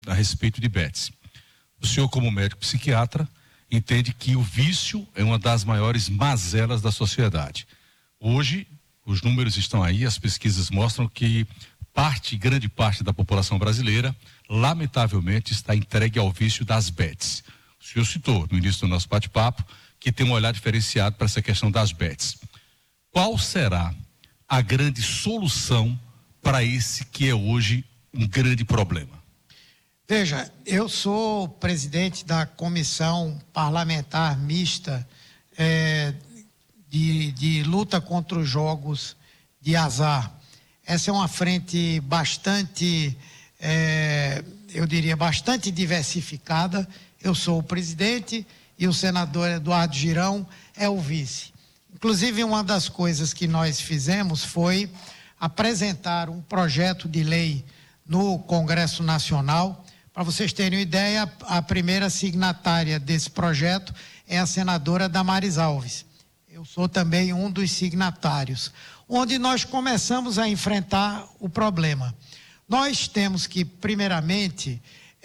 a respeito de bets. O senhor, como médico psiquiatra, entende que o vício é uma das maiores mazelas da sociedade. Hoje, os números estão aí, as pesquisas mostram que grande parte da população brasileira, lamentavelmente, está entregue ao vício das bets. O senhor citou, no início do nosso bate-papo, que tem um olhar diferenciado para essa questão das bets. Qual será a grande solução para esse que é hoje um grande problema? Veja, eu sou presidente da comissão parlamentar mista de luta contra os jogos de azar. Essa é uma frente bastante, eu diria, bastante diversificada. Eu sou o presidente e o senador Eduardo Girão é o vice. Inclusive, uma das coisas que nós fizemos foi apresentar um projeto de lei no Congresso Nacional. Para vocês terem uma ideia, a primeira signatária desse projeto é a senadora Damares Alves. Eu sou também um dos signatários, onde nós começamos a enfrentar o problema. Nós temos que, primeiramente,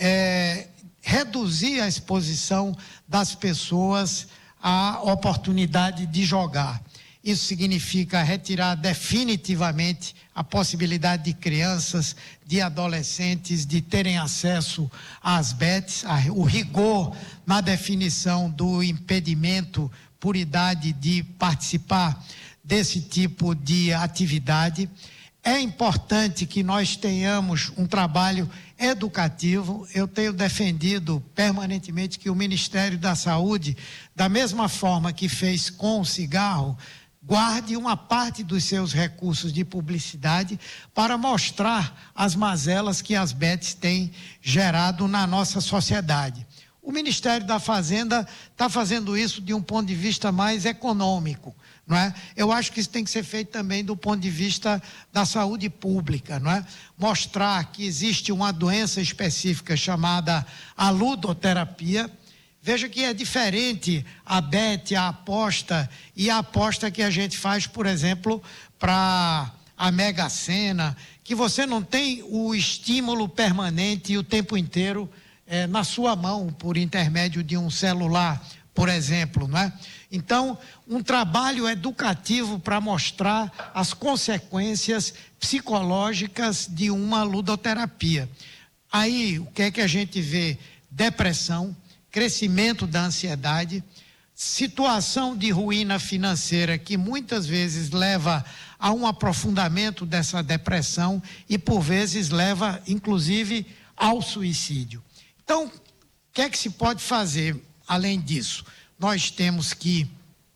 reduzir a exposição das pessoas à oportunidade de jogar. Isso significa retirar definitivamente a possibilidade de crianças, de adolescentes, de terem acesso às bets, o rigor na definição do impedimento por idade de participar desse tipo de atividade. É importante que nós tenhamos um trabalho educativo. Eu tenho defendido permanentemente que o Ministério da Saúde, da mesma forma que fez com o cigarro, guarde uma parte dos seus recursos de publicidade para mostrar as mazelas que as bets têm gerado na nossa sociedade. O Ministério da Fazenda está fazendo isso de um ponto de vista mais econômico, não é? Eu acho que isso tem que ser feito também do ponto de vista da saúde pública, não é? Mostrar que existe uma doença específica chamada a ludoterapia. Veja que é diferente a bet, a aposta e a aposta que a gente faz, por exemplo, para a Mega Sena, que você não tem o estímulo permanente e o tempo inteiro na sua mão, por intermédio de um celular, por exemplo, não é? Então, um trabalho educativo para mostrar as consequências psicológicas de uma ludoterapia. Aí, o que é que a gente vê? Depressão, crescimento da ansiedade, situação de ruína financeira que muitas vezes leva a um aprofundamento dessa depressão e por vezes leva, inclusive, ao suicídio. Então, o que é que se pode fazer além disso? Nós temos que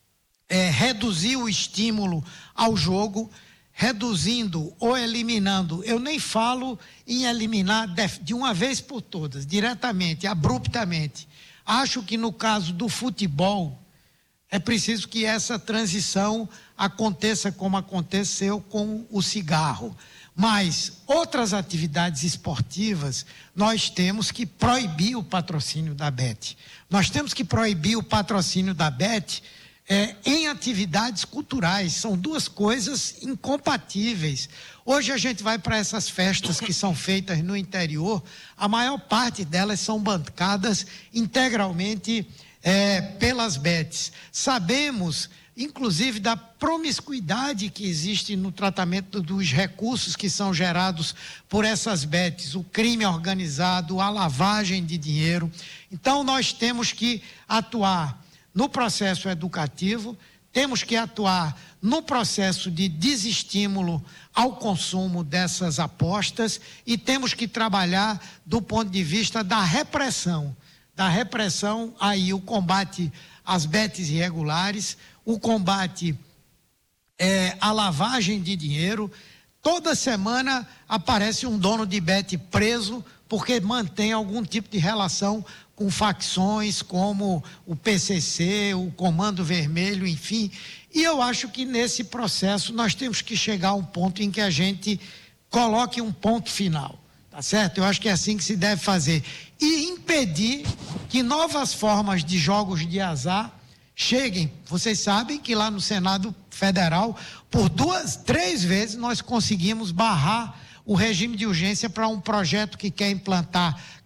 reduzir o estímulo ao jogo, reduzindo ou eliminando. Eu nem falo em eliminar de uma vez por todas, diretamente, abruptamente. Acho que no caso do futebol, é preciso que essa transição aconteça como aconteceu com o cigarro. Mas outras atividades esportivas, nós temos que proibir o patrocínio da bet. Nós temos que proibir o patrocínio da bet em atividades culturais. São duas coisas incompatíveis. Hoje a gente vai para essas festas que são feitas no interior, a maior parte delas são bancadas integralmente pelas bets. Sabemos, inclusive, da promiscuidade que existe no tratamento dos recursos que são gerados por essas bets, o crime organizado, a lavagem de dinheiro. Então, nós temos que atuar no processo educativo, temos que atuar no processo de desestímulo ao consumo dessas apostas e temos que trabalhar do ponto de vista da repressão. Aí o combate às bets irregulares, o combate à lavagem de dinheiro. Toda semana aparece um dono de bet preso porque mantém algum tipo de relação com facções como o PCC, o Comando Vermelho, enfim. E eu acho que nesse processo nós temos que chegar a um ponto em que a gente coloque um ponto final, tá certo? Eu acho que é assim que se deve fazer. E impedir que novas formas de jogos de azar cheguem. Vocês sabem que lá no Senado Federal, por 3 vezes nós conseguimos barrar o regime de urgência para um projeto que quer implantar